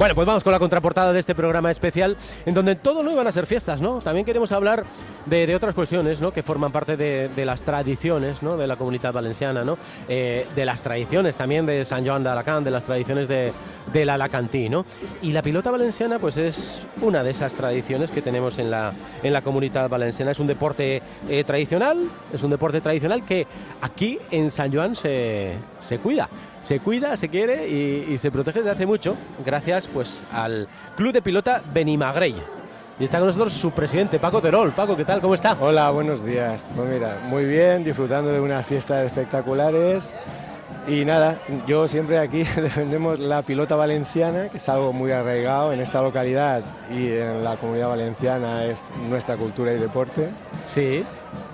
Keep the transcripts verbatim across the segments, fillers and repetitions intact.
Bueno, pues vamos con la contraportada de este programa especial, en donde todo no iban a ser fiestas, ¿no? También queremos hablar de, de otras cuestiones, ¿no? Que forman parte de, de las tradiciones, ¿no? De la Comunitat Valenciana, ¿no? Eh, de las tradiciones también de Sant Joan d'Alacant, de las tradiciones de, del alacantí, ¿no? Y la pilota valenciana, pues es una de esas tradiciones que tenemos en la, en la Comunitat Valenciana. Es un deporte eh, tradicional, es un deporte tradicional que aquí en Sant Joan se, se cuida. Se cuida, se quiere y, y se protege desde hace mucho, gracias pues al Club de Pilota Benimagrell. Y está con nosotros su presidente, Paco Terol. Paco, ¿qué tal? ¿Cómo está? Hola, buenos días. Pues mira, muy bien, disfrutando de unas fiestas espectaculares. Y nada, yo siempre aquí defendemos la pilota valenciana, que es algo muy arraigado en esta localidad y en la Comunidad Valenciana, es nuestra cultura y deporte. Sí.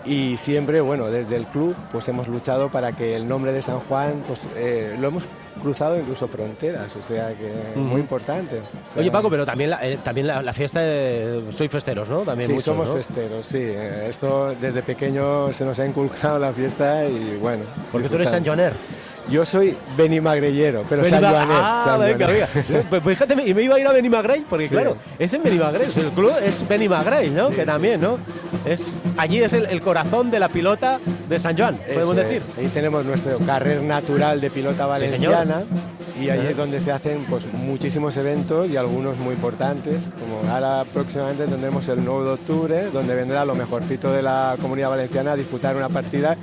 Y siempre, bueno, desde el club pues hemos luchado para que el nombre de San Juan, pues eh, lo hemos cruzado incluso fronteras, o sea que uh-huh. muy importante. O sea, oye, Paco, pero también la, eh, también la, la fiesta, de, sois festeros, ¿no? También sí, muchos, somos ¿no? festeros, sí. Esto desde pequeño se nos ha inculcado la fiesta y bueno. Porque tú eres San Joaner. Yo soy benimagrellero, pero Benima... San Joaner. Ah, San venga, venga. Pues fíjate, y me iba a ir a Benimagrell, porque sí. Claro, es en Benimagrell, el club es Benimagrell, ¿no? Sí, que sí, también, sí. ¿no? Es, allí es el, el corazón de la pilota de San Joan, podemos Eso decir. Es. Ahí tenemos nuestro carrer natural de pilota valenciana, sí, y ahí uh-huh. es donde se hacen pues, muchísimos eventos y algunos muy importantes, como ahora próximamente tendremos el nueve de octubre, donde vendrá lo mejorcito de la Comunidad Valenciana a disputar una partida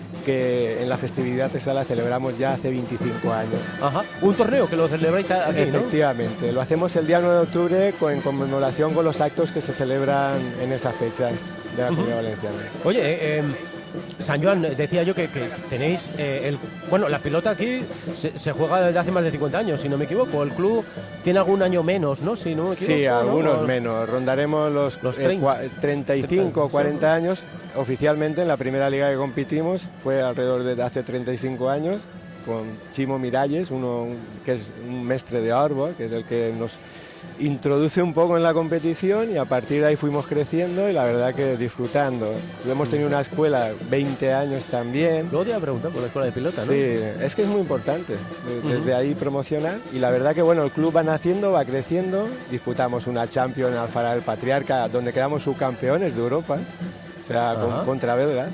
que en la festividad esa la celebramos ya hace veinticinco años. Ajá. Un torneo que lo celebráis aquí, efectivamente, ¿no? Lo hacemos el día nueve de octubre con, en conmemoración con los actos que se celebran en esa fecha de la Comunidad uh-huh. Valenciana. Oye, eh, eh, San Joan, decía yo que, que tenéis eh, el, bueno, la pilota aquí se, se juega desde hace más de cincuenta años, si no me equivoco. El club tiene algún año menos, ¿no? Si no me equivoco, sí, algunos ¿no? menos. Rondaremos los, los eh, treinta y cinco o cuarenta años. Oficialmente en la primera liga que competimos fue alrededor de hace treinta y cinco años con Chimo Miralles, uno que es un mestre de Orba, que es el que nos introduce un poco en la competición y a partir de ahí fuimos creciendo y la verdad que disfrutando. Hemos tenido una escuela veinte años también. Luego te iba a preguntar por la escuela de pilota, ¿no? Sí, es que es muy importante desde uh-huh. ahí promocionar y la verdad que bueno, el club va naciendo, va creciendo, disputamos una Champions en Alfara del Patriarca donde quedamos subcampeones de Europa, o sea, uh-huh. con, contra belgas.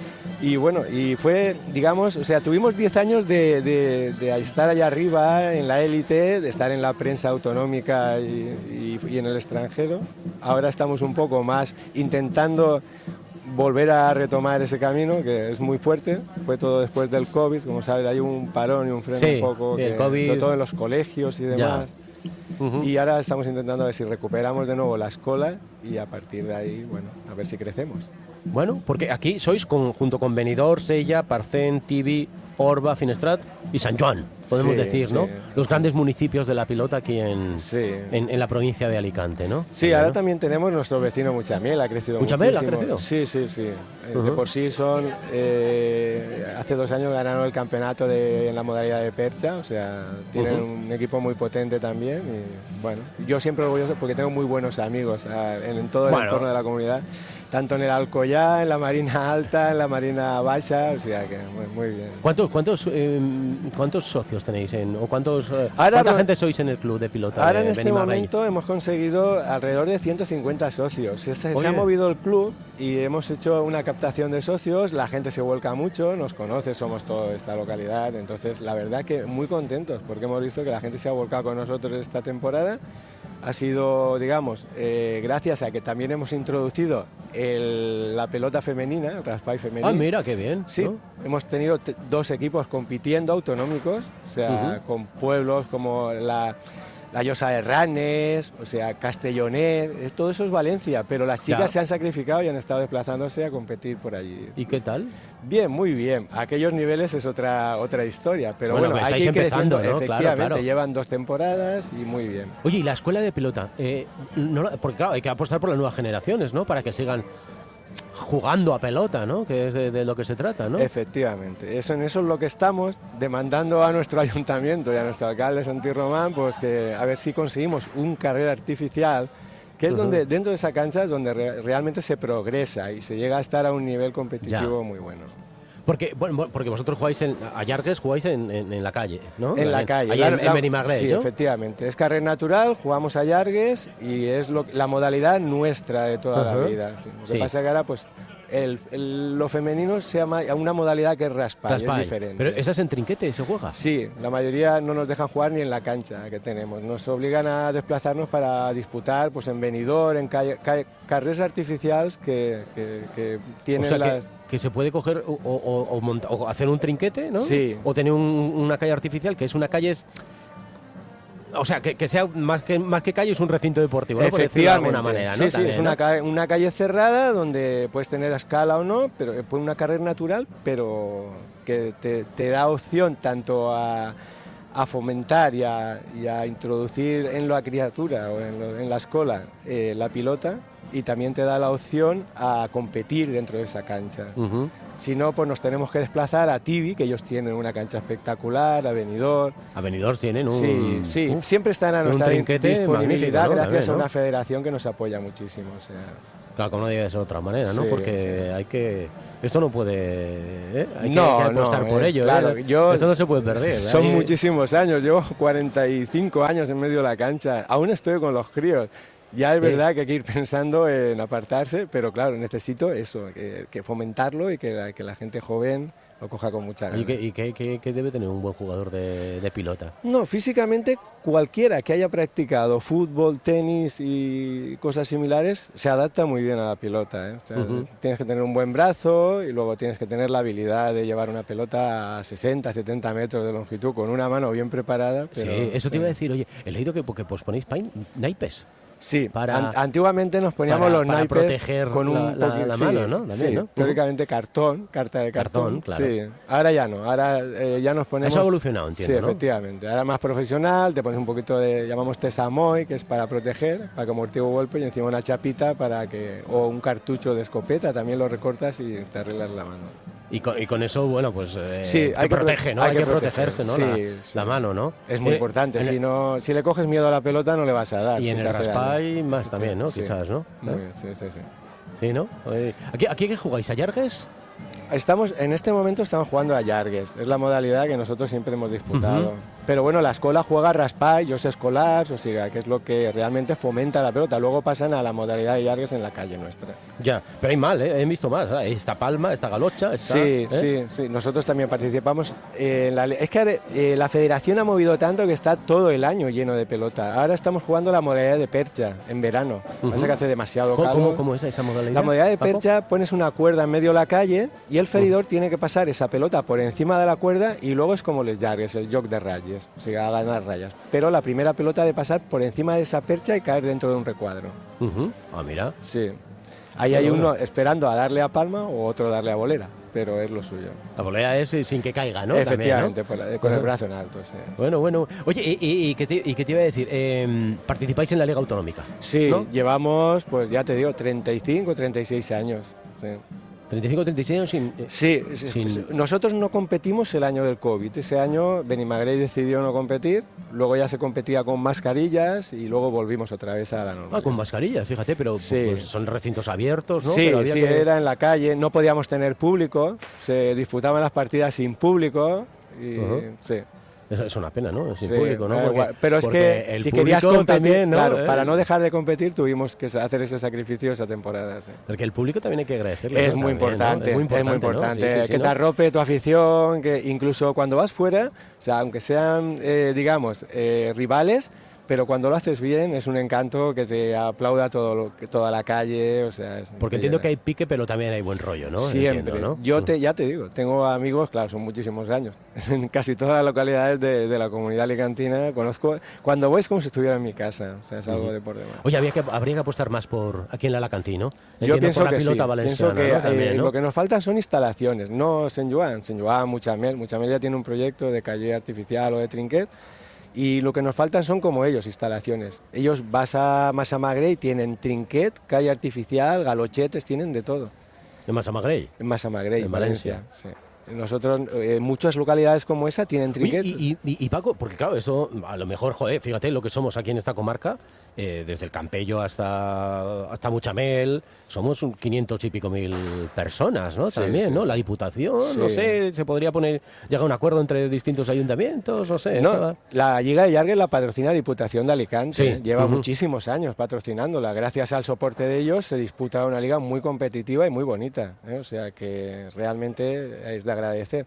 Y bueno, y fue, digamos, o sea, tuvimos diez años de, de, de estar allá arriba en la élite, de estar en la prensa autonómica y, y, y en el extranjero. Ahora estamos un poco más intentando volver a retomar ese camino, que es muy fuerte. Fue todo después del COVID, como sabes, hay un parón y un freno sí, un poco, sí, que, el COVID... sobre todo en los colegios y demás. Uh-huh. Y ahora estamos intentando a ver si recuperamos de nuevo la escuela y a partir de ahí, bueno, a ver si crecemos. Bueno, porque aquí sois con, junto con Benidorm, Sella, Parcent, Tibi, Orba, Finestrat y San Joan, podemos sí, decir, sí. ¿no? Los grandes municipios de la pilota aquí en, sí. en, en la provincia de Alicante, ¿no? Sí, bueno. Ahora también tenemos nuestro vecino Muchamiel, ha crecido ¿Muchamiel muchísimo. ha crecido? Sí, sí, sí. Uh-huh. De por sí son, eh, hace dos años ganaron el campeonato de, en la modalidad de percha, o sea, tienen uh-huh. un equipo muy potente también y bueno, yo siempre orgulloso porque tengo muy buenos amigos en, en todo el bueno. entorno de la comunidad. Tanto en el Alcoyá, en la Marina Alta, en la Marina Baixa, o sea que muy, muy bien. ¿Cuántos, cuántos, eh, cuántos socios tenéis en, o cuántos, eh, ahora, cuánta gente sois en el club de pilota? Ahora de en este Benimagrell? momento hemos conseguido alrededor de ciento cincuenta socios. Se, se ha movido el club y hemos hecho una captación de socios, la gente se vuelca mucho, nos conoce, somos toda esta localidad, entonces la verdad que muy contentos porque hemos visto que la gente se ha volcado con nosotros esta temporada. Ha sido, digamos, eh, gracias a que también hemos introducido el, la pelota femenina, el raspall femenino. Ah, mira, qué bien. Sí, ¿no? Hemos tenido t- dos equipos compitiendo autonómicos, o sea, uh-huh. con pueblos como la, la Llosa de Ranes, o sea, Castellonet, todo eso es Valencia, pero las chicas ya. se han sacrificado y han estado desplazándose a competir por allí. ¿Y qué tal? Bien, muy bien. A aquellos niveles es otra otra historia, pero bueno, bueno, hay que ir empezando, creciendo, ¿no? efectivamente, claro, claro. llevan dos temporadas y muy bien. Oye, ¿y la escuela de pelota? Eh, no, porque claro, hay que apostar por las nuevas generaciones, ¿no? Para que sigan jugando a pelota, ¿no? Que es de, de lo que se trata, ¿no? Efectivamente, eso, en eso es lo que estamos demandando a nuestro ayuntamiento y a nuestro alcalde Santi Román, pues que a ver si conseguimos un carrera artificial, que es uh-huh. donde dentro de esa cancha es donde re- realmente se progresa y se llega a estar a un nivel competitivo ya. muy bueno. Porque, bueno, porque vosotros jugáis en, a Llargues jugáis en, en, en la calle, ¿no? En la calle. Ahí la, en, la, en Benimagret, sí, ¿no? efectivamente. Es carrera natural, jugamos a Llargues y es lo, la modalidad nuestra de toda uh-huh. la vida. Sí. Lo que sí. pasa es que ahora, pues, el, el, lo femenino se llama una modalidad que es raspall, es diferente. ¿Pero esa es en trinquete, se juega? Sí, la mayoría no nos dejan jugar ni en la cancha que tenemos. Nos obligan a desplazarnos para disputar pues, en Benidorm, en calle, calle, carreras artificiales que, que, que tienen o sea, las... Que... que se puede coger o, o, o, monta, o hacer un trinquete, ¿no? Sí. O tener un, una calle artificial, que es una calle... O sea, que, que sea más que, más que calle, es un recinto deportivo, ¿no? Efectivamente. De alguna manera, ¿no? Sí, sí, También, es ¿no? una, ca una calle cerrada donde puedes tener a escala o no, pero es una carrera natural, pero que te, te da opción tanto a, a fomentar y a, y a introducir en la criatura o en, lo, en la escuela eh, la pilota, y también te da la opción a competir dentro de esa cancha. Uh-huh. Si no, pues nos tenemos que desplazar a Tibi, que ellos tienen una cancha espectacular, a Benidorm. A Benidorm tienen un... Sí, sí, uh, siempre están a nuestra disponibilidad, ¿no? Gracias también, ¿no? a una federación que nos apoya muchísimo. O sea... Claro, como no debe ser de otra manera, ¿no? Sí, Porque sí. hay que... Esto no puede... ¿eh? Hay no, que, hay que apostar no, por eh, ello. Claro, ¿eh? yo, Esto no se puede perder. Son hay... muchísimos años, llevo cuarenta y cinco años en medio de la cancha. Aún estoy con los críos. Ya es sí. verdad que hay que ir pensando en apartarse, pero claro, necesito eso, que, que fomentarlo y que la, que la gente joven lo coja con mucha ganas. ¿Y qué, y qué, qué, qué debe tener un buen jugador de, de pilota? No, físicamente cualquiera que haya practicado fútbol, tenis y cosas similares se adapta muy bien a la pelota, ¿eh? O sea, uh-huh. Tienes que tener un buen brazo y luego tienes que tener la habilidad de llevar una pelota a sesenta, setenta metros de longitud con una mano bien preparada. Pero, sí, eso te sí. iba a decir, oye, he leído que porque pues ponéis naipes. Sí, para, an antiguamente nos poníamos para, los para naipes proteger con un la, la, la mano, sí, ¿no? También, sí, ¿no? teóricamente cartón, carta de cartón. Cartón, claro. Sí. Ahora ya no, ahora eh, ya nos ponemos... Eso ha evolucionado, entiendo, Sí, ¿no? efectivamente. Ahora más profesional, te pones un poquito de, llamamos tesamoy, que es para proteger, para que amortigue golpe, y encima una chapita para que... o un cartucho de escopeta, también lo recortas y te arreglas la mano. Y con, y con eso, bueno, pues eh, sí, hay te que protege, ¿no? Hay, hay que, que protegerse, ¿no? Sí, la, sí. la mano, ¿no? Es muy eh, importante. Si, no, si le coges miedo a la pelota, no le vas a dar. Y si en el raspall más sí, también, ¿no? Sí. Quizás, ¿no? Muy bien, sí, sí, sí. Sí, ¿no? ¿Aquí, aquí qué jugáis? ¿A Llargues? Estamos, en este momento estamos jugando a Llargues, es la modalidad que nosotros siempre hemos disputado. Uh-huh. Pero bueno, la escuela juega a raspall, yo sé escolars, o sea, que es lo que realmente fomenta la pelota. Luego pasan a la modalidad de Llargues en la calle nuestra. Ya, pero hay mal, ¿eh? He visto más. ¿eh? Esta Palma, esta Galocha. Esta, sí, ¿eh? sí, sí. Nosotros también participamos. En la, es que eh, la federación ha movido tanto que está todo el año lleno de pelota. Ahora estamos jugando la modalidad de percha en verano. Uh-huh. Pasa que hace demasiado calor. ¿Cómo, cómo es esa modalidad? La modalidad de percha, ¿Paco? Pones una cuerda en medio de la calle y el feridor uh-huh. tiene que pasar esa pelota por encima de la cuerda y luego es como les Llargues, el joc de rayes, o sea, a ganar rayas. Pero la primera pelota de pasar por encima de esa percha y caer dentro de un recuadro. Uh-huh. Ah, mira. Sí. Ahí hay uno esperando a darle a palma o otro a darle a bolera, pero es lo suyo. La bolera es sin que caiga, ¿no? Efectivamente, También, ¿no? con el brazo en alto, sí. Bueno, bueno. Oye, ¿y, y, y, qué, te, y qué te iba a decir? Eh, ¿Participáis en la Liga Autonómica? Sí, ¿no? Llevamos, pues ya te digo, treinta y cinco, treinta y seis años. Sí. treinta y cinco, treinta y seis años sin, sí, sin... nosotros no competimos el año del COVID. Ese año Benimagret decidió no competir, luego ya se competía con mascarillas y luego volvimos otra vez a la normalidad. Ah, con mascarillas, fíjate, pero sí. pues son recintos abiertos, ¿no? Sí, pero había sí, que... era en la calle, no podíamos tener público, se disputaban las partidas sin público y uh-huh. sí. Es una pena, ¿no? Sin sí, público, ¿no? Porque, pero es que el si querías competir, también, ¿no? claro, ¿Eh? para no dejar de competir tuvimos que hacer ese sacrificio esa temporada. Sí. Porque el público también hay que agradecerle. Es, ¿no? muy, también, importante, ¿no? Es muy importante, es muy importante. ¿no? Sí, sí, sí, que ¿no? te arrope tu afición, que incluso cuando vas fuera, o sea, aunque sean, eh, digamos, eh, rivales, pero cuando lo haces bien es un encanto que te aplauda todo lo, toda la calle, o sea... Es Porque entiendo que hay pique, pero también hay buen rollo, ¿no? Siempre. Entiendo, ¿no? Yo te, ya te digo, tengo amigos, claro, son muchísimos años, en casi todas las localidades de, de la comunidad alicantina conozco, cuando voy es como si estuviera en mi casa, o sea, es algo uh-huh. de por demás. Oye, había que, habría que apostar más por aquí en la Alacantí, ¿no? Entiendo Yo pienso por la que pilota sí, valenciana, pienso que ¿no? También, eh, ¿no? lo que nos faltan son instalaciones, no Sant Joan, Sant Joan, Muchamel, Muchamel ya tiene un proyecto de calle artificial o de trinquet, y lo que nos faltan son como ellos, instalaciones. Ellos vas a Massamagrell y tienen trinquet, calle artificial, galochetes, tienen de todo. ¿En Massamagrell? En Massamagrell, en Valencia. Valencia. Sí. Nosotros, eh, muchas localidades como esa tienen trinquet. Y, y, y, y Paco, porque claro, eso a lo mejor, joder, fíjate lo que somos aquí en esta comarca, eh, desde el Campello hasta, hasta Muchamel, somos un quinientos y pico mil personas, ¿no? Sí, También, sí, ¿no? sí. La Diputación, Sí. no sé, se podría poner, llegar a un acuerdo entre distintos ayuntamientos, no sé. No, estaba- la Lliga de Llargues la patrocina Diputación de Alicante. Sí. ¿eh? Lleva Ujú. muchísimos años patrocinándola. Gracias al soporte de ellos se disputa una liga muy competitiva y muy bonita. ¿eh? O sea que realmente es de agradecer.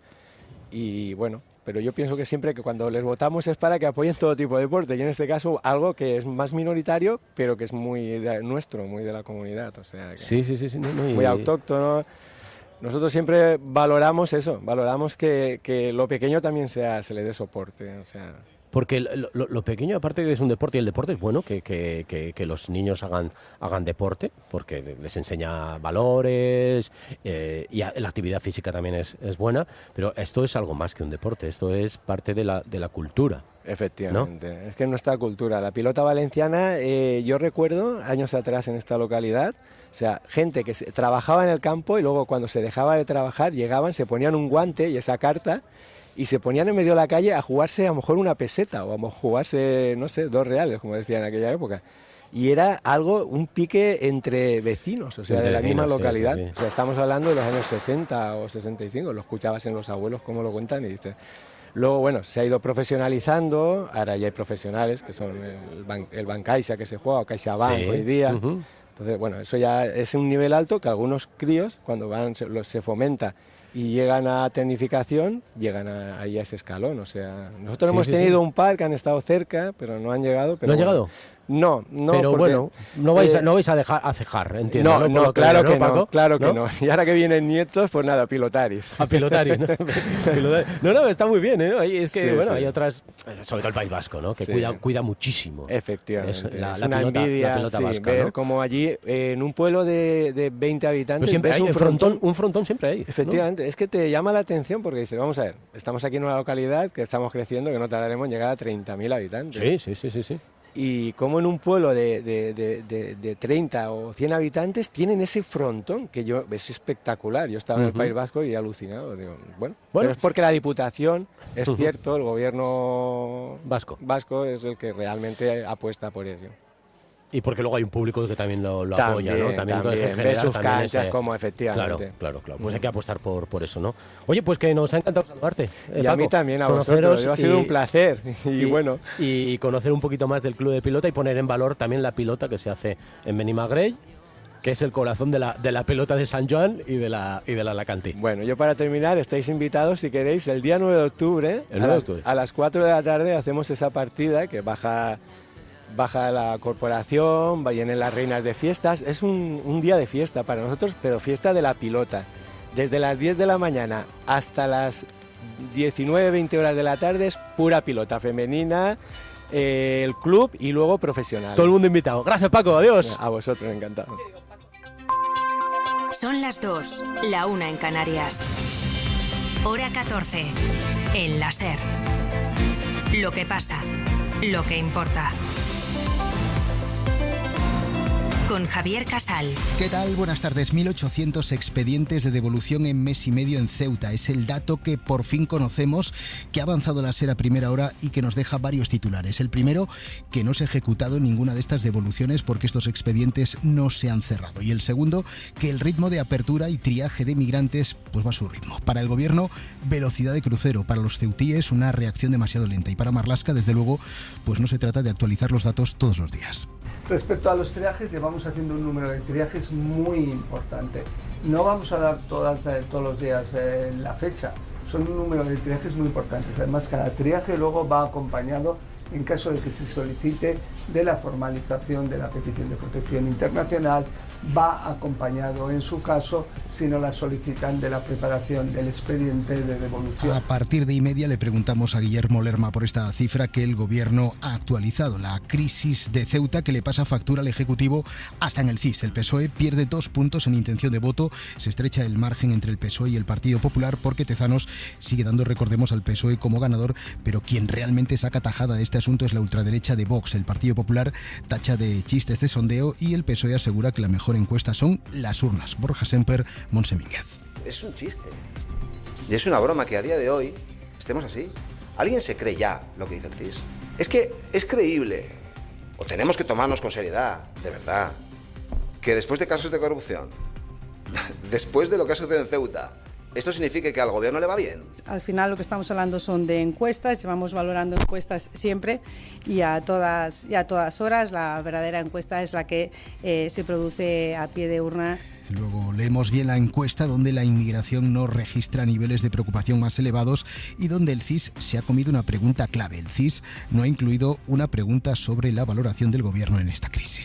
Y bueno, pero yo pienso que siempre que cuando les votamos es para que apoyen todo tipo de deporte. Y en este caso algo que es más minoritario, pero que es muy de- nuestro, muy de la comunidad. O sea que Sí, sí, sí, sí. No, no, y- muy autóctono. Nosotros siempre valoramos eso, valoramos que, que lo pequeño también sea, se le dé soporte. O sea, Porque lo, lo- lo pequeño, aparte de que es un deporte, y el deporte es bueno, que, que- que- que los niños hagan, hagan deporte, porque les enseña valores, eh, y a- la actividad física también es, es buena, pero esto es algo más que un deporte, esto es parte de la, de la cultura. efectivamente, es que nuestra cultura, la pilota valenciana, eh, yo recuerdo años atrás en esta localidad, o sea, gente que se, trabajaba en el campo y luego cuando se dejaba de trabajar llegaban, se ponían un guante y esa carta y se ponían en medio de la calle a jugarse a lo mejor una peseta o a lo mejor jugarse, no sé, dos reales, como decía en aquella época. Y era algo, un pique entre vecinos, o sea, Entre de la vecinos, misma sí, localidad. sí, sí. O sea, estamos hablando de los años sesenta o sesenta y cinco, lo escuchabas en los abuelos cómo lo cuentan y dices... Luego, bueno, se ha ido profesionalizando, ahora ya hay profesionales, que son el, ban, el Bancaixa que se juega, o CaixaBank Sí, hoy día. ujú. Entonces, bueno, eso ya es un nivel alto que algunos críos, cuando van, se, los, se fomenta y llegan a tecnificación, llegan a, ahí a ese escalón. O sea, nosotros Sí, hemos sí, tenido sí. un par que han estado cerca, pero no han llegado. Pero ¿No han bueno. llegado? No, no. pero porque, bueno, no vais, a, eh, no vais a dejar a cejar, entiendo. no, No, no, Por lo que claro veo, que no, Paco? claro que ¿No? no. Y ahora que vienen nietos, pues nada, pilotaris. A pilotaris, ¿no? Pilotaris. No, no, está muy bien, ¿eh? Ahí es que, Sí, bueno, sí. hay otras, sobre todo el País Vasco, ¿no? Que Sí. cuida, cuida muchísimo. Efectivamente, Es la- es la una pilota- la envidia pilota sí, vasca, ver ¿no? como allí eh, en un pueblo de, de veinte habitantes Pero siempre ves hay, un un frontón, un frontón siempre hay. ¿no? Efectivamente, es que te llama la atención porque dices, vamos a ver, estamos aquí en una localidad que estamos creciendo, que no tardaremos en llegar a treinta mil habitantes. Sí, sí, sí, sí, sí. Y como en un pueblo de, de, de, de, de treinta o cien habitantes tienen ese frontón, que yo es espectacular. Yo estaba en el Ujú. País Vasco y he alucinado. Digo, bueno, Bueno. pero es porque la Diputación, es Ujú. cierto, el gobierno Vasco. vasco es el que realmente apuesta por ello. Y porque luego hay un público que también lo, lo También, apoya, ¿no? También, entonces, en también. Ve general, sus también canchas ese- como efectivamente. Claro, claro, claro. Pues Mm. hay que apostar por, por eso, ¿no? Oye, pues que nos ha encantado saludarte. eh, Y a Paco. mí también, a Conoceros vosotros. Ha sido y- un placer. Y, Y, bueno, y, y conocer un poquito más del club de pilota y poner en valor también la pilota que se hace en Benimagrell, que es el corazón de la, de la pelota de San Joan y de la, y de la Alacantí. bueno, yo para terminar, estáis invitados si queréis el día nueve de octubre, El a, nueve de las- octubre. a las cuatro de la tarde hacemos esa partida que baja, baja la corporación, vienen las reinas de fiestas. Es un, un día de fiesta para nosotros, pero fiesta de la pilota. Desde las diez de la mañana hasta las diecinueve veinte horas de la tarde es pura pilota femenina, eh, el club y luego profesional. Todo el mundo invitado. Gracias, Paco. Adiós. A vosotros, encantado. Son las dos, la una en Canarias. Hora catorce, en la SER. Lo que pasa, lo que importa. Con Javier Casal. ¿Qué tal? Buenas tardes. mil ochocientos expedientes de devolución en mes y medio en Ceuta. Es el dato que por fin conocemos, que ha avanzado la SER a primera hora y que nos deja varios titulares. El primero, que no se ha ejecutado ninguna de estas devoluciones porque estos expedientes no se han cerrado. Y el segundo, que el ritmo de apertura y triaje de migrantes pues va a su ritmo. Para el gobierno, velocidad de crucero. Para los ceutíes, una reacción demasiado lenta. Y para Marlaska, desde luego, pues no se trata de actualizar los datos todos los días. Respecto a los triajes, llevamos haciendo un número de triajes muy importante. No vamos a dar todas, eh, todos los días eh, la fecha, son un número de triajes muy importantes. Además, cada triaje luego va acompañado, en caso de que se solicite, de la formalización de la petición de protección internacional, va acompañado, en su caso, si no la solicitan, de la preparación del expediente de devolución. A partir de y media le preguntamos a Guillermo Lerma por esta cifra que el gobierno ha actualizado. La crisis de Ceuta que le pasa factura al Ejecutivo hasta en el C I S. El P S O E pierde dos puntos en intención de voto. Se estrecha el margen entre el P S O E y el Partido Popular porque Tezanos sigue dando, recordemos, al P S O E como ganador, pero quien realmente saca tajada de este asunto es la ultraderecha de Vox. El Partido Popular tacha de chistes de sondeo y el P S O E asegura que la mejor encuesta son las urnas. Borja Semper, Monse Mínguez. Es un chiste. Y es una broma que a día de hoy estemos así. ¿Alguien se cree ya lo que dice el C I S? Es que es creíble, o tenemos que tomarnos con seriedad, de verdad, que después de casos de corrupción, después de lo que ha sucedido en Ceuta, ¿esto significa que al gobierno le va bien? Al final lo que estamos hablando son de encuestas, llevamos valorando encuestas siempre y a todas, y a todas horas. La verdadera encuesta es la que eh, se produce a pie de urna. Luego leemos bien la encuesta donde la inmigración no registra niveles de preocupación más elevados y donde el C I S se ha comido una pregunta clave. El C I S no ha incluido una pregunta sobre la valoración del gobierno en esta crisis.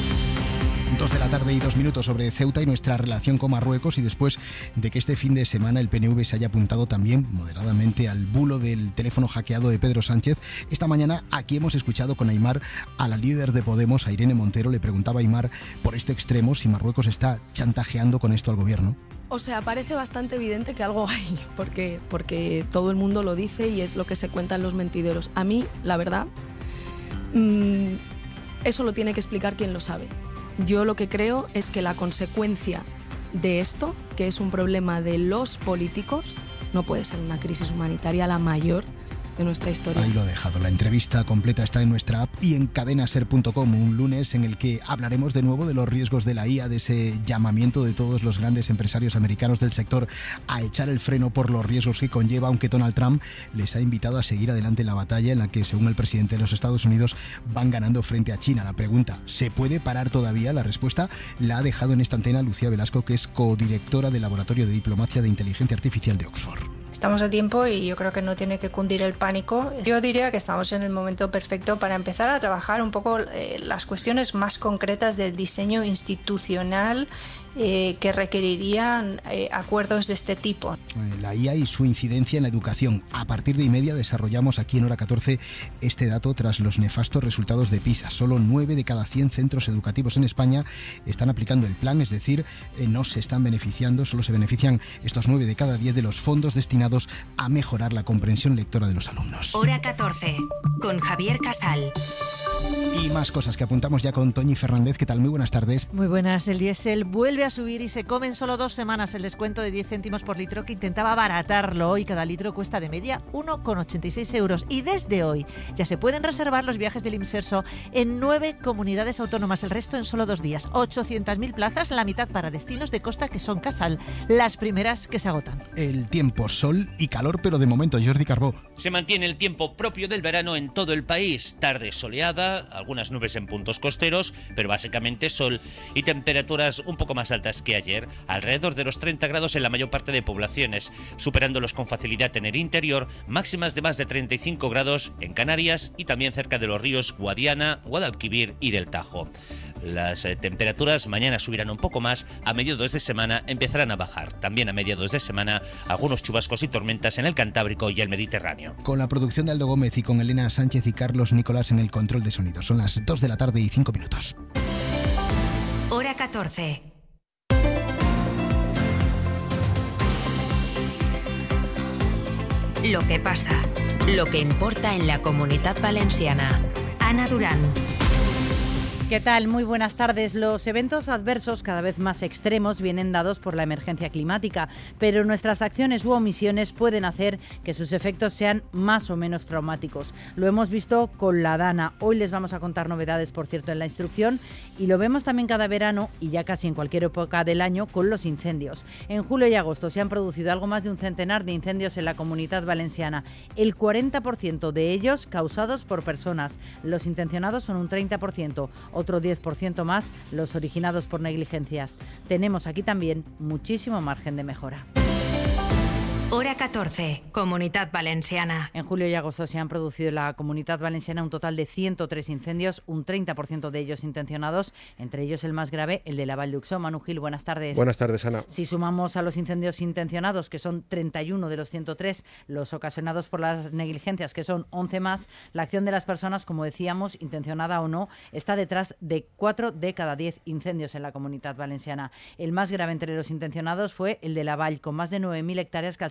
Dos de la tarde y dos minutos sobre Ceuta y nuestra relación con Marruecos, y después de que este fin de semana el P N V se haya apuntado también moderadamente al bulo del teléfono hackeado de Pedro Sánchez, esta mañana aquí hemos escuchado con Aimar a la líder de Podemos, a Irene Montero. Le preguntaba a Aimar por este extremo si Marruecos está chantajeando con esto al gobierno. O sea, parece bastante evidente que algo hay, porque, porque todo el mundo lo dice y es lo que se cuentan los mentideros. A mí, la verdad, mmm, eso lo tiene que explicar quien lo sabe. Yo lo que creo es que la consecuencia de esto, que es un problema de los políticos, no puede ser una crisis humanitaria la mayor de nuestra historia. Ahí lo he dejado. La entrevista completa está en nuestra app y en cadena ser punto com, un lunes en el que hablaremos de nuevo de los riesgos de la I A, de ese llamamiento de todos los grandes empresarios americanos del sector a echar el freno por los riesgos que conlleva, aunque Donald Trump les ha invitado a seguir adelante en la batalla en la que, según el presidente de los Estados Unidos, van ganando frente a China. La pregunta, ¿se puede parar todavía? La respuesta la ha dejado en esta antena Lucía Velasco, que es codirectora del Laboratorio de Diplomacia de Inteligencia Artificial de Oxford. Estamos a tiempo y yo creo que no tiene que cundir el pánico. Yo diría que estamos en el momento perfecto para empezar a trabajar un poco eh, las cuestiones más concretas del diseño institucional eh, que requerirían eh, acuerdos de este tipo. La I A y su incidencia en la educación. A partir de y media desarrollamos aquí en Hora catorce este dato tras los nefastos resultados de PISA. Solo nueve de cada cien centros educativos en España están aplicando el plan, es decir, eh, no se están beneficiando, solo se benefician estos nueve de cada diez de los fondos destinados a mejorar la comprensión lectora de los alumnos. Hora catorce, con Javier Casal. Y más cosas que apuntamos ya con Toñi Fernández. ¿Qué tal? Muy buenas tardes. Muy buenas. El diésel vuelve a subir y se come en solo dos semanas el descuento de diez céntimos por litro que intentaba abaratarlo. Hoy cada litro cuesta de media uno coma ochenta y seis euros. Y desde hoy ya se pueden reservar los viajes del Imserso en nueve comunidades autónomas. El resto en solo dos días. ochocientas mil plazas, la mitad para destinos de costa que son Casal. Las primeras que se agotan. El tiempo, sol y calor, pero de momento, Jordi Carbó. Se mantiene el tiempo propio del verano en todo el país. Tarde soleada, algunas nubes en puntos costeros, pero básicamente sol y temperaturas un poco más altas que ayer, alrededor de los treinta grados en la mayor parte de poblaciones, superándolos con facilidad en el interior, máximas de más de treinta y cinco grados en Canarias y también cerca de los ríos Guadiana, Guadalquivir y del Tajo. Las eh, temperaturas mañana subirán un poco más, a mediados de semana empezarán a bajar. También a mediados de semana algunos chubascos y tormentas en el Cantábrico y el Mediterráneo. Con la producción de Aldo Gómez y con Elena Sánchez y Carlos Nicolás en el control de sonido. Son las dos de la tarde y cinco minutos. Hora catorce. Lo que pasa, lo que importa en la Comunitat Valenciana. Ana Durán. ¿Qué tal? Muy buenas tardes. Los eventos adversos cada vez más extremos vienen dados por la emergencia climática, pero nuestras acciones u omisiones pueden hacer que sus efectos sean más o menos traumáticos. Lo hemos visto con la Dana. Hoy les vamos a contar novedades, por cierto, en la instrucción, y lo vemos también cada verano y ya casi en cualquier época del año con los incendios. En julio y agosto se han producido algo más de un centenar de incendios en la Comunitat Valenciana, el cuarenta por ciento de ellos causados por personas. Los intencionados son un treinta por ciento. Otro diez por ciento más los originados por negligencias. Tenemos aquí también muchísimo margen de mejora. Hora catorce, Comunitat Valenciana. En julio y agosto se han producido en la Comunitat Valenciana un total de ciento tres incendios, un treinta por ciento de ellos intencionados, entre ellos el más grave, el de la Vall d'Uixó. Manu Gil, buenas tardes. Buenas tardes, Ana. Si sumamos a los incendios intencionados, que son treinta y uno de los ciento tres, los ocasionados por las negligencias, que son once más, la acción de las personas, como decíamos, intencionada o no, está detrás de cuatro de cada diez incendios en la Comunitat Valenciana. El más grave entre los intencionados fue el de la Vall, con más de nueve mil hectáreas calcinadas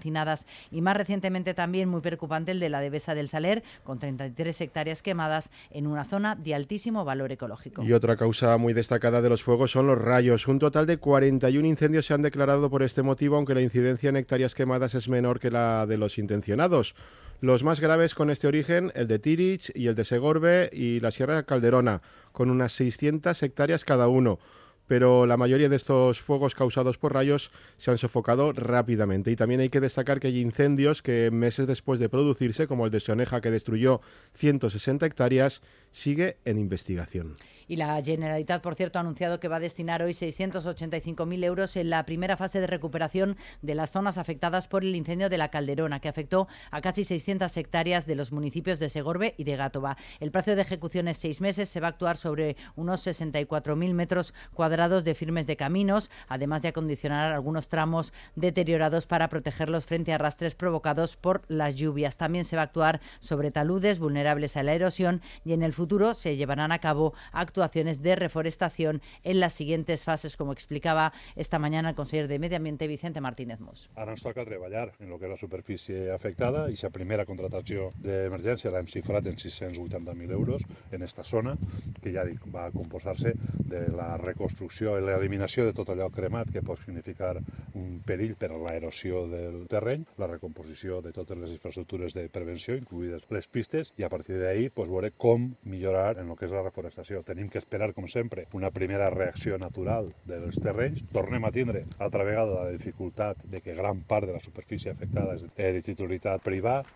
calcinadas y más recientemente también muy preocupante el de la Devesa del Saler, con treinta y tres hectáreas quemadas en una zona de altísimo valor ecológico. Y otra causa muy destacada de los fuegos son los rayos. Un total de cuarenta y un incendios se han declarado por este motivo, aunque la incidencia en hectáreas quemadas es menor que la de los intencionados. Los más graves con este origen, el de Tirich y el de Segorbe y la Sierra Calderona, con unas seiscientas hectáreas cada uno. Pero la mayoría de estos fuegos causados por rayos se han sofocado rápidamente. Y también hay que destacar que hay incendios que meses después de producirse, como el de Soneja, que destruyó ciento sesenta hectáreas, sigue en investigación. Y la Generalitat, por cierto, ha anunciado que va a destinar hoy seiscientos ochenta y cinco mil euros en la primera fase de recuperación de las zonas afectadas por el incendio de la Calderona, que afectó a casi seiscientas hectáreas de los municipios de Segorbe y de Gátova. El plazo de ejecución es seis meses. Se va a actuar sobre unos sesenta y cuatro mil metros cuadrados de firmes de caminos, además de acondicionar algunos tramos deteriorados para protegerlos frente a arrastres provocados por las lluvias. También se va a actuar sobre taludes vulnerables a la erosión y en el futuro se llevarán a cabo actuaciones de reforestación en las siguientes fases, como explicaba esta mañana el conseller de Medio Ambiente, Vicente Martínez Mus. Ara ens toca treballar en lo que és la superfície afectada i la primera contratació d'emergència l'hem xifrat en sis-cents vuitanta mil euros en esta zona, que ja dic, va composar-se de la reconstrucció i l'eliminació de tot allò cremat que pot significar un perill per a l'erosió del terreny, la recomposició de totes les infraestructures de prevenció, incluïdes les pistes, i a partir d'ahí pues, veure com millorar en el que és la reforestació. Tenim que esperar, com sempre, una primera reacció natural dels terrenys. Tornem a tindre altra vegada la dificultat de que gran part de la superfície afectada és de titularitat privada.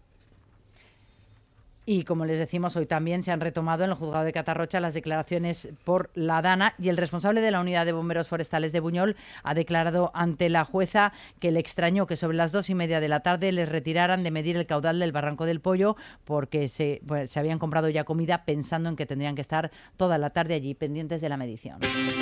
Y como les decimos, hoy también se han retomado en el juzgado de Catarrocha las declaraciones por la Dana y el responsable de la unidad de bomberos forestales de Buñol ha declarado ante la jueza que le extrañó que sobre las dos y media de la tarde les retiraran de medir el caudal del Barranco del Pollo porque se, pues, se habían comprado ya comida pensando en que tendrían que estar toda la tarde allí pendientes de la medición.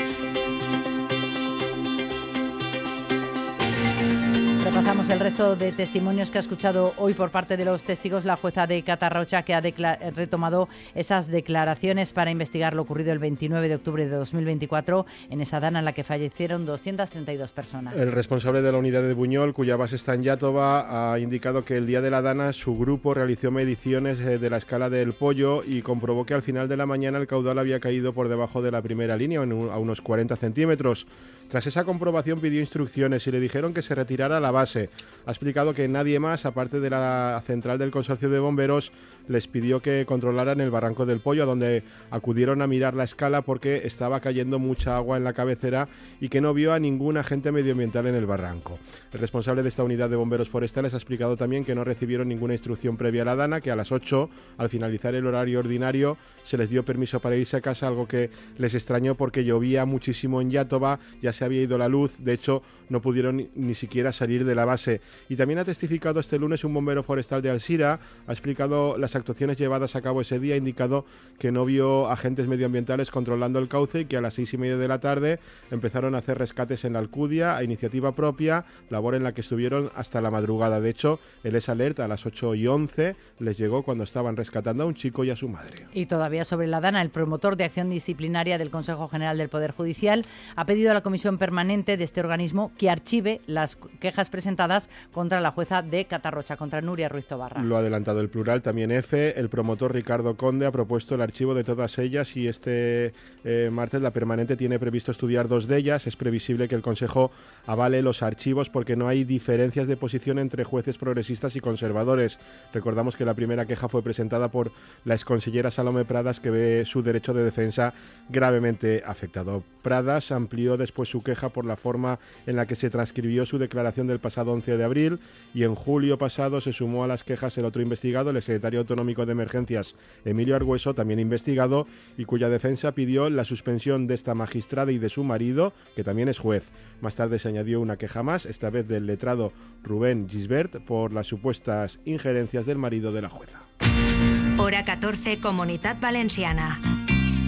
Repasamos el resto de testimonios que ha escuchado hoy por parte de los testigos la jueza de Catarrocha, que ha retomado esas declaraciones para investigar lo ocurrido el veintinueve de octubre de dos mil veinticuatro en esa dana en la que fallecieron doscientas treinta y dos personas. El responsable de la unidad de Buñol, cuya base está en Iàtova, ha indicado que el día de la dana su grupo realizó mediciones de la escala del Pollo y comprobó que al final de la mañana el caudal había caído por debajo de la primera línea, a unos cuarenta centímetros. Tras esa comprobación pidió instrucciones y le dijeron que se retirara a la base. Ha explicado que nadie más, aparte de la central del consorcio de bomberos, les pidió que controlaran el Barranco del Pollo, a donde acudieron a mirar la escala porque estaba cayendo mucha agua en la cabecera y que no vio a ningún agente medioambiental en el barranco. El responsable de esta unidad de bomberos forestales ha explicado también que no recibieron ninguna instrucción previa a la dana, que a las ocho, al finalizar el horario ordinario, se les dio permiso para irse a casa, algo que les extrañó porque llovía muchísimo en Iàtova, ya se había ido la luz, de hecho no pudieron ni, ni siquiera salir de la base. Y también ha testificado este lunes un bombero forestal de Alzira, ha explicado las actuaciones llevadas a cabo ese día, ha indicado que no vio agentes medioambientales controlando el cauce y que a las seis y media de la tarde empezaron a hacer rescates en la Alcudia a iniciativa propia, labor en la que estuvieron hasta la madrugada. De hecho, el S Alert a las ocho y once les llegó cuando estaban rescatando a un chico y a su madre. Y todavía sobre la dana, el promotor de acción disciplinaria del Consejo General del Poder Judicial ha pedido a la comisión permanente de este organismo que archive las quejas presentadas contra la jueza de Catarrocha, contra Nuria Ruiz Tobarra. Lo ha adelantado el Plural, también F. El promotor Ricardo Conde ha propuesto el archivo de todas ellas y este eh, martes la permanente tiene previsto estudiar dos de ellas. Es previsible que el Consejo avale los archivos porque no hay diferencias de posición entre jueces progresistas y conservadores. Recordamos que la primera queja fue presentada por la exconsellera Salomé Pradas, que ve su derecho de defensa gravemente afectado. Pradas amplió después su queja por la forma en la que se transcribió su declaración del pasado once de abril y en julio pasado se sumó a las quejas el otro investigado, el secretario autonómico de Emergencias, Emilio Argüeso, también investigado, y cuya defensa pidió la suspensión de esta magistrada y de su marido, que también es juez. Más tarde se añadió una queja más, esta vez del letrado Rubén Gisbert, por las supuestas injerencias del marido de la jueza. Hora catorce, Comunitat Valenciana.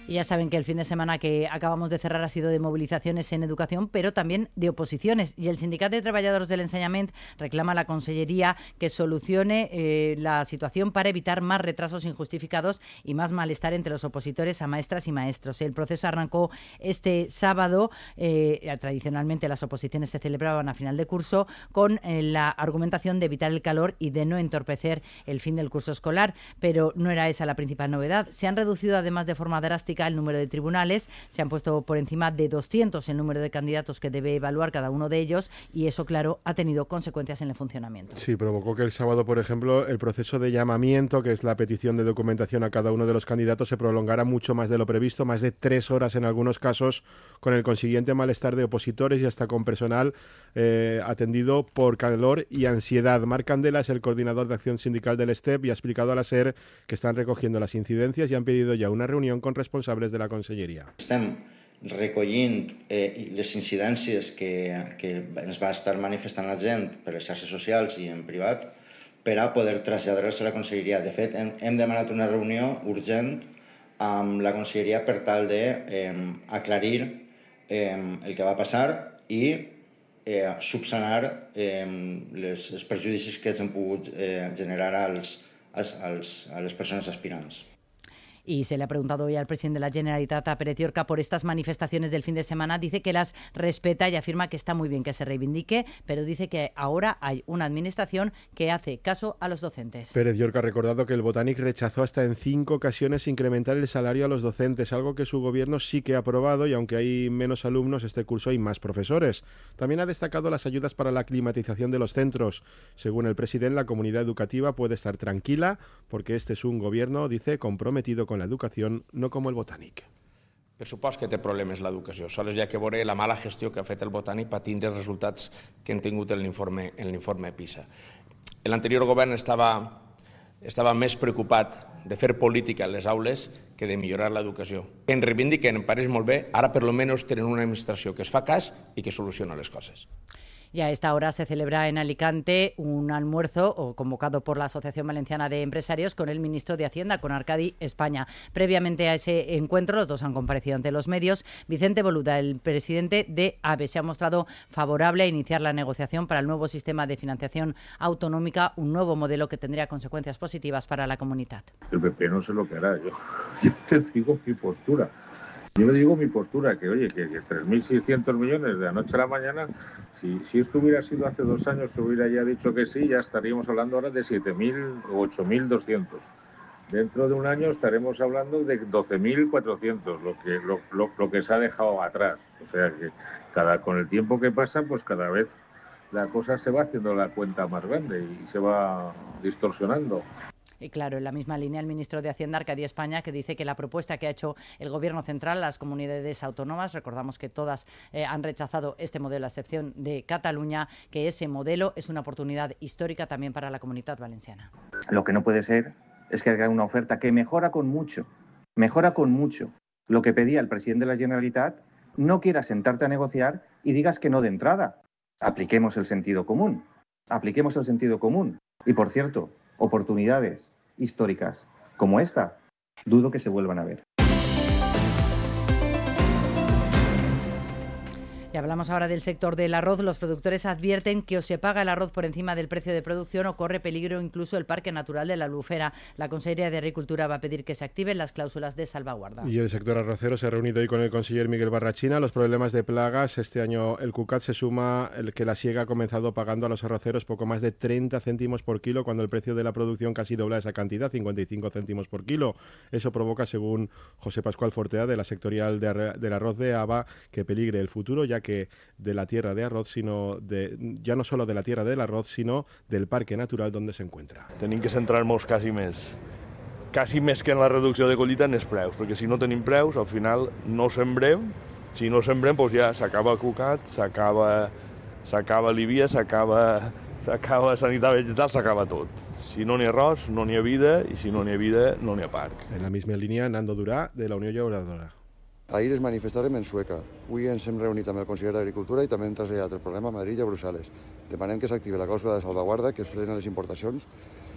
Y ya saben que el fin de semana que acabamos de cerrar ha sido de movilizaciones en educación, pero también de oposiciones. Y el Sindicat de Treballadors del Ensenyament reclama a la Consellería que solucione eh, la situación para evitar más retrasos injustificados y más malestar entre los opositores a maestras y maestros. El proceso arrancó este sábado. Eh, tradicionalmente las oposiciones se celebraban a final de curso con eh, la argumentación de evitar el calor y de no entorpecer el fin del curso escolar, pero no era esa la principal novedad. Se han reducido además de forma drástica el número de tribunales, se han puesto por encima de doscientos el número de candidatos que debe evaluar cada uno de ellos y eso, claro, ha tenido consecuencias en el funcionamiento. Sí, provocó que el sábado, por ejemplo, el proceso de llamamiento, que es la petición de documentación a cada uno de los candidatos, se prolongara mucho más de lo previsto, más de tres horas en algunos casos, con el consiguiente malestar de opositores y hasta con personal eh, atendido por calor y ansiedad. Marc Candela es el coordinador de acción sindical del STEP y ha explicado a la SER que están recogiendo las incidencias y han pedido ya una reunión con responsables de la Conselleria. Estem recollint eh, les incidències que, que ens va estar manifestant la gent per les xarxes socials i en privat per a poder traslladar-les a la Conselleria. De fet, hem, hem demanat una reunió urgent amb la Conselleria per tal d'aclarir eh, eh, el que va passar i eh, subsanar eh, les, els perjudicis que ens han pogut eh, generar als, als, als, a les persones aspirants. Y se le ha preguntado hoy al presidente de la Generalitat, a Pérez Llorca, por estas manifestaciones del fin de semana. Dice que las respeta y afirma que está muy bien que se reivindique, pero dice que ahora hay una administración que hace caso a los docentes. Pérez Llorca ha recordado que el Botanic rechazó hasta en cinco ocasiones incrementar el salario a los docentes, algo que su gobierno sí que ha aprobado y aunque hay menos alumnos este curso hay más profesores. También ha destacado las ayudas para la climatización de los centros. Según el presidente, la comunidad educativa puede estar tranquila porque este es un gobierno, dice, comprometido con con la educación, no com el Botànic. Per supost que té problemes l'educació. Sols hi ha que veure la mala gestió que ha fet el Botànic per tindre els resultats que han tingut en l'informe en l'informe PISA. L'anterior govern estava, estava més preocupat de fer política en les aules que de millorar l'educació. En reivindiquen, em pareix molt bé, ara per lo menos tenen una administració que es fa cas i que soluciona les coses. Y a esta hora se celebra en Alicante un almuerzo convocado por la Asociación Valenciana de Empresarios con el ministro de Hacienda, con Arcadi España. Previamente a ese encuentro, los dos han comparecido ante los medios. Vicente Boluda, el presidente de AVE, se ha mostrado favorable a iniciar la negociación para el nuevo sistema de financiación autonómica, un nuevo modelo que tendría consecuencias positivas para la comunidad. El P P no sé lo que hará, yo, yo te digo mi postura. Yo le digo mi postura, que oye, que, que tres mil seiscientos millones de anoche a la mañana, si, si esto hubiera sido hace dos años, se hubiera ya dicho que sí, ya estaríamos hablando ahora de siete mil o ocho mil doscientos. Dentro de un año estaremos hablando de doce mil cuatrocientos, lo que, lo, lo, lo que se ha dejado atrás. O sea que cada, con el tiempo que pasa, pues cada vez la cosa se va haciendo la cuenta más grande y se va distorsionando. Y claro, en la misma línea el ministro de Hacienda, Arcadi España, que dice que la propuesta que ha hecho el Gobierno central, las comunidades autónomas, recordamos que todas eh, han rechazado este modelo a excepción de Cataluña, que ese modelo es una oportunidad histórica también para la Comunidad Valenciana. Lo que no puede ser es que haga una oferta que mejora con mucho, mejora con mucho lo que pedía el presidente de la Generalitat, no quieras sentarte a negociar y digas que no de entrada. Apliquemos el sentido común, apliquemos el sentido común. Y por cierto, oportunidades históricas como esta, dudo que se vuelvan a ver. Y hablamos ahora del sector del arroz. Los productores advierten que o se paga el arroz por encima del precio de producción o corre peligro incluso el Parque Natural de la Albufera. La Consellería de Agricultura va a pedir que se activen las cláusulas de salvaguarda. Y el sector arrocero se ha reunido hoy con el conseller Miguel Barrachina. Los problemas de plagas. Este año el CUCAT se suma el que la siega ha comenzado pagando a los arroceros poco más de treinta céntimos por kilo, cuando el precio de la producción casi dobla esa cantidad, cincuenta y cinco céntimos por kilo. Eso provoca, según José Pascual Fortea, de la sectorial de ar- del arroz de ABA, que peligre el futuro, ya que de la tierra de arroz, sino de, ya no solo de la tierra del arroz, sino del parque natural donde se encuentra. Tenim que centrar-nos quasi més, quasi més que en la reducció de collita en els preus, perquè si no tenim preus, al final no sembrem, si no sembrem doncs ja s'acaba el CUCAT, s'acaba s'acaba l'I V I A, s'acaba s'acaba la sanitat vegetal, s'acaba tot. Si no n'hi ha arròs, no n'hi ha vida, i si no n'hi ha vida, no n'hi ha parc. En la misma línia, Nando Durà, de la Unió Llauradora. Ahir ens manifestarem en sueca. Avui ens hem reunit amb el conseller d'Agricultura i també hem traslladat el problema a Madrid i a Brussel·les. Demanem que s'activi la clàusula de salvaguarda, que es frenen les importacions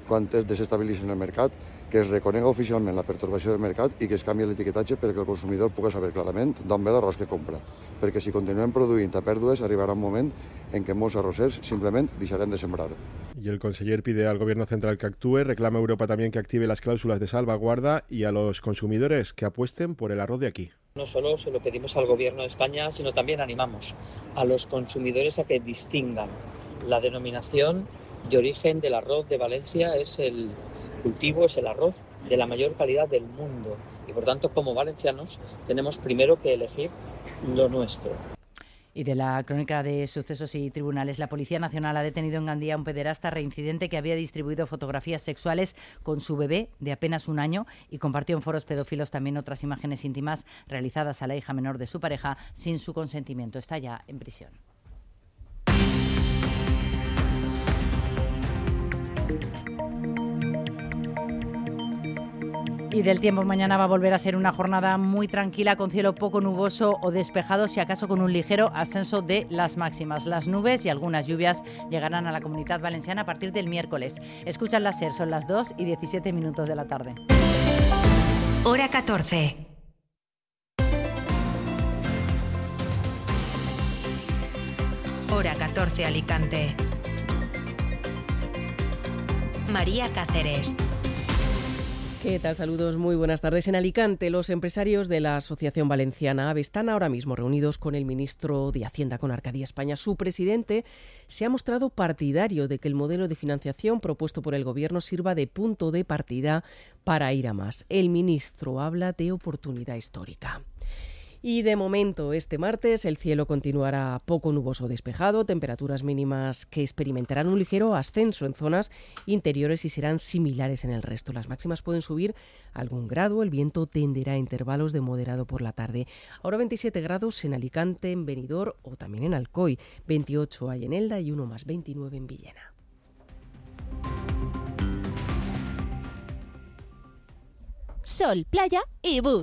quan es desestabilitzen el mercat, que es reconega oficialment la pertorbació del mercat i que es canvi l'etiquetatge perquè el consumidor pugui saber clarament d'on ve l'arròs que compra. Perquè si continuem produint a pèrdues, arribarà un moment en què molts arrossers simplement deixarem de sembrar. Y el conseller pide al Gobierno central que actúe, reclama a Europa también que active las cláusulas de salvaguarda y a los consumidores que apuesten por el arroz de aquí. No solo se lo pedimos al Gobierno de España, sino también animamos a los consumidores a que distingan. La denominación de origen del arroz de Valencia es el cultivo, es el arroz de la mayor calidad del mundo. Y por tanto, como valencianos, tenemos primero que elegir lo nuestro. Y de la crónica de sucesos y tribunales, la Policía Nacional ha detenido en Gandía a un pederasta reincidente que había distribuido fotografías sexuales con su bebé de apenas un año y compartió en foros pedófilos también otras imágenes íntimas realizadas a la hija menor de su pareja sin su consentimiento. Está ya en prisión. Y del tiempo, mañana va a volver a ser una jornada muy tranquila con cielo poco nuboso o despejado, si acaso con un ligero ascenso de las máximas. Las nubes y algunas lluvias llegarán a la Comunidad Valenciana a partir del miércoles. Escuchan la SER, son las dos y diecisiete minutos de la tarde. Hora catorce. Hora catorce, Alicante. María Cáceres. ¿Qué tal? Saludos, muy buenas tardes. En Alicante, los empresarios de la Asociación Valenciana AVE están ahora mismo reunidos con el ministro de Hacienda, con Arcadia España. Su presidente se ha mostrado partidario de que el modelo de financiación propuesto por el Gobierno sirva de punto de partida para ir a más. El ministro habla de oportunidad histórica. Y de momento, este martes, el cielo continuará poco nuboso despejado, temperaturas mínimas que experimentarán un ligero ascenso en zonas interiores y serán similares en el resto. Las máximas pueden subir algún grado, el viento tenderá a intervalos de moderado por la tarde. Ahora veintisiete grados en Alicante, en Benidorm o también en Alcoy, veintiocho hay en Elda y uno más veintinueve en Villena. Sol, playa y bus.